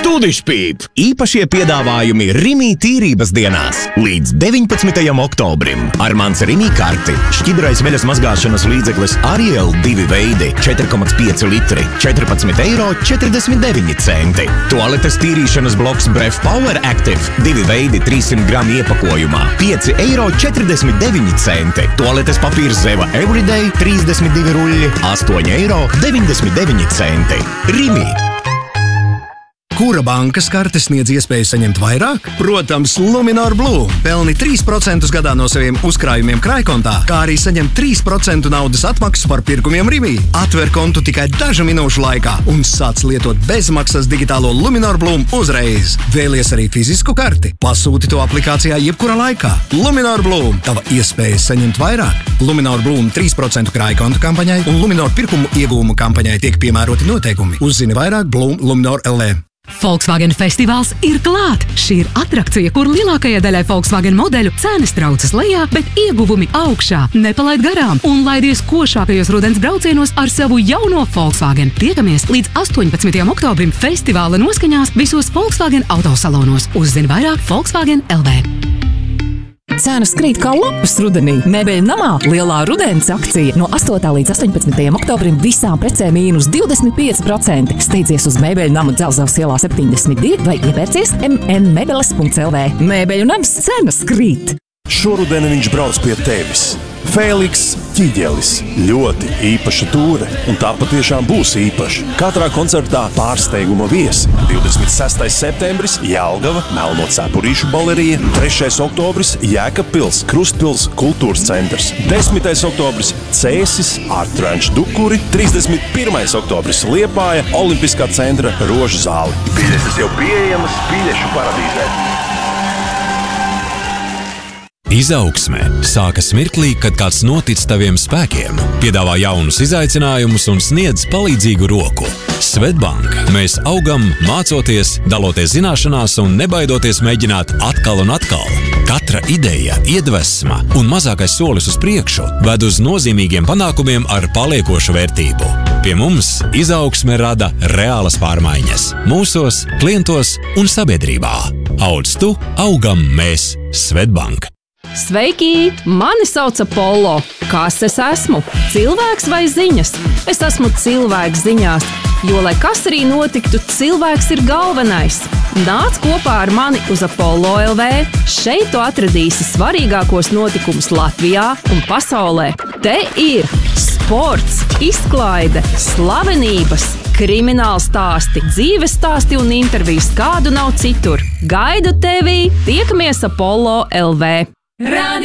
Dudišpīp! Īpašie piedāvājumi Rimī tīrības dienās līdz 19. oktobrim. Ar mans Rimī karti šķidrais veļas mazgāšanas līdzeklis Ariel 2 veidi 4,5 litri 14,49 €. Tualetes tīrīšanas bloks Bref Power Active 2 veidi 300 gramu iepakojumā 5,49 €. Tualetes papīrs Zeva Everyday 32 ruļļi 8,99 €. Rimī! Kura bankas karte sniedz iespēju saņemt vairāk? Protams, Luminor Blue. Pelni 3% gadā no saviem uzkrājumiem krājkontā, kā arī saņem 3% naudas atmaksu par pirkumiem Rimī. Atver kontu tikai dažu minūšu laikā un sāc lietot bezmaksas digitālo Luminor Blue uzreiz. Vēlies arī fizisku karti? Pasūti to aplikācijā jebkurā laikā. Luminor Blue. Tava iespēja saņemt vairāk. Luminor Blue 3% krājkontu kampaņai un Luminor pirkumu iegūmu kampaņai tiek piemēroti noteikumi. Uzzini vairāk Blue Luminor LV. Volkswagen festivāls ir klāt! Šī ir atrakcija, kur lielākajai daļai Volkswagen modeļu cenas traucas lejā, bet ieguvumi augšā. Nepalaid garām un laidies košākajos rudens braucienos ar savu jauno Volkswagen. Tiekamies līdz 18. oktobrim festivāla noskaņās visos Volkswagen autosalonos. Uzzini vairāk Volkswagen LV. Cenas krīt kā lapas rudenī. Mēbeļu namā lielā rudens akcija no 8. līdz 18. oktobrim visām precēm mīnus 25%. Steidzies uz Mēbeļu namu Dzelzavas ielā 72 vai iepērcies mnmebeles.lv. Mēbeļu nams cenas krīt. Šoruden viņš brauc pie tevis. Fēliks Ķiģelis. Ļoti īpaša tūre, un tā patiešām būs īpaša. Katrā koncertā pārsteiguma viesi. 26. septembris Jelgava, Melno cepurīšu balerija, 3. oktobris Jēkabpils, Krustpils kultūras centrs, 10. oktobris Cēsis, Art Ranch Dukuri, 31. oktobris Liepāja, Olimpiskā centra Rožu zāli. Biļetes jau pieejamas Biļešu paradīzē. Izaugsme sākas mirklī, kad kāds notic taviem spēkiem, piedāvā jaunus izaicinājumus un sniedz palīdzīgu roku. Svetbank. Mēs augam, mācoties, daloties zināšanās un nebaidoties mēģināt atkal un atkal. Katra ideja, iedvesma un mazākais solis uz priekšu ved uz nozīmīgiem panākumiem ar paliekošu vērtību. Pie mums izaugsme rada reālas pārmaiņas mūsos, klientos un sabiedrībā. Audz tu, augam mēs. Svetbank. Sveiki! Mani sauc Apollo. Kas es esmu? Cilvēks vai ziņas? Es esmu cilvēks ziņās, jo, lai kas arī notiktu, cilvēks ir galvenais. Nāc kopā ar mani uz Apollo LV. Šeit tu atradīsi svarīgākos notikumus Latvijā un pasaulē. Te ir sports, izklaide, slavenības, krimināla stāsti, dzīves stāsti un intervijas, kādu nav citur. Gaidu tevi! Tiekamies Apollo LV!